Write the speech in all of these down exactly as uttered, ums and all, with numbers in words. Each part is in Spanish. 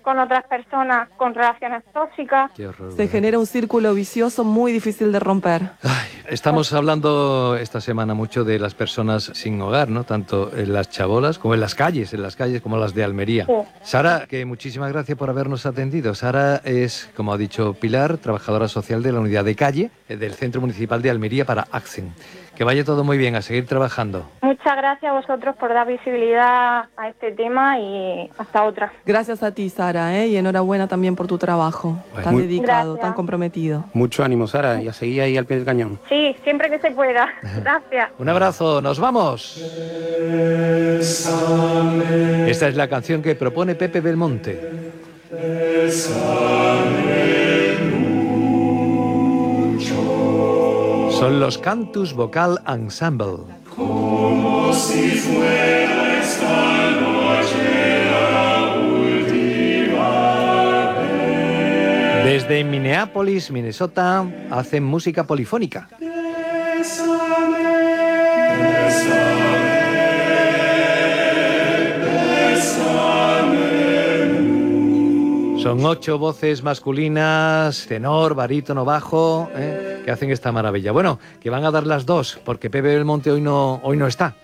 con otras personas con relaciones tóxicas. Qué horror, Se ¿verdad? genera un círculo vicioso muy difícil de romper. Ay, estamos hablando esta semana mucho de las personas sin hogar, ¿no? Tanto en las chabolas como en las calles, en las calles como las de Almería. Sí. Sara, que muchísimas gracias por habernos atendido. Sara es, como ha dicho Pilar, trabajadora social de la unidad de calle eh, del Centro Municipal de Almería para ACCEN. Que vaya todo muy bien, a seguir trabajando. Muchas gracias a vosotros por dar visibilidad a este tema y hasta otra. Gracias a ti, Sara, ¿eh? Y enhorabuena también por tu trabajo, Bueno. tan Muy- dedicado, Gracias. tan comprometido. Mucho ánimo, Sara, y a seguir ahí al pie del cañón. Sí, siempre que se pueda. Gracias. Un abrazo, nos vamos. Esta es la canción que propone Pepe Belmonte. Son los Cantus Vocal Ensemble. Desde Minneapolis, Minnesota, hacen música polifónica. Son ocho voces masculinas, tenor, barítono, bajo, ¿eh? que hacen esta maravilla. Bueno, que van a dar las dos, porque Pepe Belmonte hoy no, hoy no está.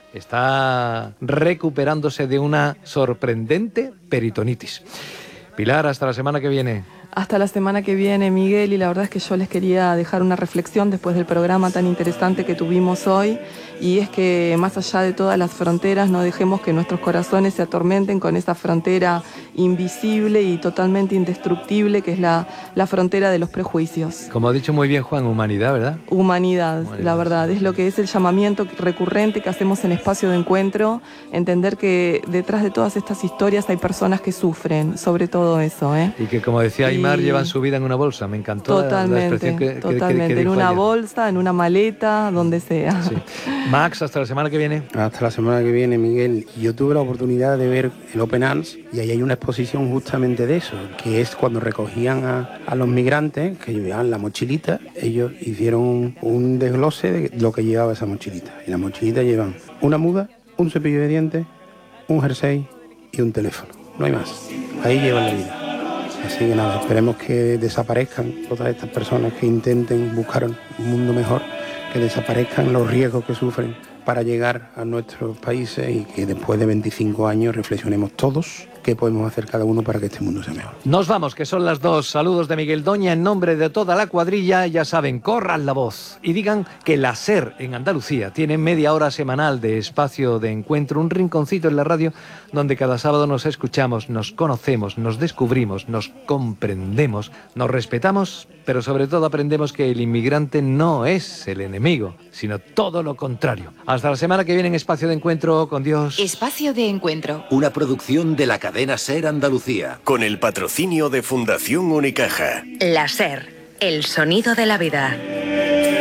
Está recuperándose de una sorprendente peritonitis. Pilar, hasta la semana que viene. Hasta la semana que viene, Miguel, y la verdad es que yo les quería dejar una reflexión después del programa tan interesante que tuvimos hoy, y es que más allá de todas las fronteras no dejemos que nuestros corazones se atormenten con esa frontera invisible y totalmente indestructible que es la, la frontera de los prejuicios. Como ha dicho muy bien Juan, humanidad, ¿verdad? Humanidad, Humanidad, la verdad, sí, es lo sí. que es el llamamiento recurrente que hacemos en Espacio de Encuentro, entender que detrás de todas estas historias hay personas que sufren, sobre todo eso, ¿eh? Y que, como decía Aymar, Y- llevan su vida en una bolsa. Me encantó la- la Totalmente, expresión que, que- que- totalmente, que en dijo una ayer. bolsa, en una maleta, donde sea. Sí. Max, hasta la semana que viene. Hasta la semana que viene, Miguel. Yo tuve la oportunidad de ver el Open Arms y ahí hay una exposición justamente de eso, que es cuando recogían a, a los migrantes que llevaban la mochilita, ellos hicieron un, un desglose de lo que llevaba esa mochilita. Y la mochilita llevan una muda, un cepillo de dientes, un jersey y un teléfono. No hay más. Ahí llevan la vida. Así que nada, esperemos que desaparezcan todas estas personas que intenten buscar un mundo mejor, que desaparezcan los riesgos que sufren para llegar a nuestros países y que después de veinticinco años reflexionemos todos qué podemos hacer cada uno para que este mundo sea mejor. Nos vamos, que son las dos. Saludos de Miguel Doña en nombre de toda la cuadrilla. Ya saben, corran la voz y digan que la SER en Andalucía tiene media hora semanal de espacio de encuentro, un rinconcito en la radio donde cada sábado nos escuchamos, nos conocemos, nos descubrimos, nos comprendemos, nos respetamos, pero sobre todo aprendemos que el inmigrante no es el enemigo, sino todo lo contrario. Hasta la semana que viene en Espacio de Encuentro con Dios. Espacio de Encuentro. Una producción de la cadena SER Andalucía. Con el patrocinio de Fundación Unicaja. La SER, el sonido de la vida.